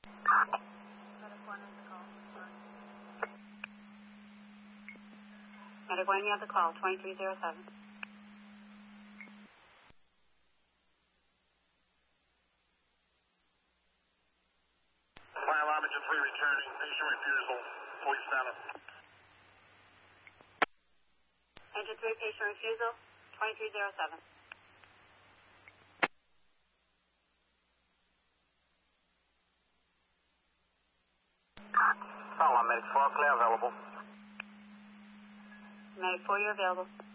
Medic 1, you have the call, 2307. Fire alarm engine 3 returning, patient refusal, police status. Engine 3, patient refusal, 2307. Fire alarm medic 4, clear available. Medic 4, you're available.